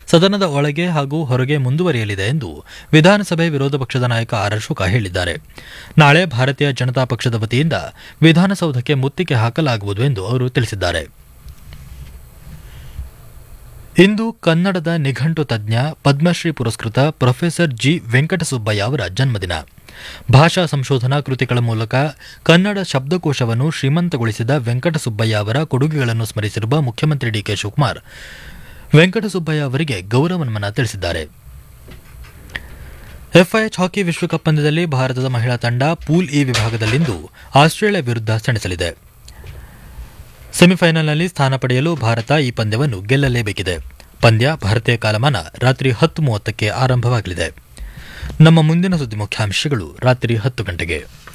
ಸದನದ ಒಳಗೆ ಹಾಗೂ ಹೊರಗೆ ಮುಂದುವರಿಯಲಿದೆ ಎಂದು ವಿಧಾನಸಭೆ ವಿರೋಧ ಪಕ್ಷದ ನಾಯಕ ಆರ್ ಅಶೋಕ ಹೇಳಿದ್ದಾರೆ. ನಾಳೆ ಭಾರತೀಯ ಜನತಾ ಪಕ್ಷದ ವತಿಯಿಂದ ವಿಧಾನಸೌಧಕ್ಕೆ ಮುತ್ತಿಗೆ ಹಾಕಲಾಗುವುದು ಎಂದು ಅವರು ತಿಳಿಸಿದ್ದಾರೆ. ಇಂದು ಕನ್ನಡದ ನಿಘಂಟು ತಜ್ಞ ಪದ್ಮಶ್ರೀ ಪುರಸ್ಕೃತ ಪ್ರೊಫೆಸರ್ ಜಿ ವೆಂಕಟಸುಬ್ಬಯ್ಯ ಅವರ ಜನ್ಮದಿನ. ಭಾಷಾ ಸಂಶೋಧನಾ ಕೃತಿಗಳ ಮೂಲಕ ಕನ್ನಡ ಶಬ್ದಕೋಶವನ್ನು ಶ್ರೀಮಂತಗೊಳಿಸಿದ ವೆಂಕಟಸುಬ್ಬಯ್ಯ ಅವರ ಕೊಡುಗೆಗಳನ್ನು ಸ್ಮರಿಸಿರುವ ಮುಖ್ಯಮಂತ್ರಿ ಡಿಕೆ ಶಿವಕುಮಾರ್ ವೆಂಕಟಸುಬ್ಬಯ್ಯ ಅವರಿಗೆ ಗೌರವ ನಮನ ತಿಳಿಸಿದ್ದಾರೆ. ಎಫ್ಐಎಚ್ ಹಾಕಿ ವಿಶ್ವಕಪ್ ಪಂದ್ಯದಲ್ಲಿ ಭಾರತದ ಮಹಿಳಾ ತಂಡ ಪೂಲ್ ಇ ವಿಭಾಗದಲ್ಲಿಂದು ಆಸ್ಟ್ರೇಲಿಯಾ ವಿರುದ್ಧ ಸೆಣಸಲಿದೆ. ಸೆಮಿಫೈನಲ್ನಲ್ಲಿ ಸ್ಥಾನ ಪಡೆಯಲು ಭಾರತ ಈ ಪಂದ್ಯವನ್ನು ಗೆಲ್ಲಲೇಬೇಕಿದೆ. ಪಂದ್ಯ ಭಾರತೀಯ ಕಾಲಮಾನ ರಾತ್ರಿ 10:30ಕ್ಕೆ ಆರಂಭವಾಗಲಿದೆ. ನಮ್ಮ ಮುಂದಿನ ಸುದ್ದಿ ಮುಖ್ಯಾಂಶಗಳು ರಾತ್ರಿ 10 ಗಂಟೆಗೆ.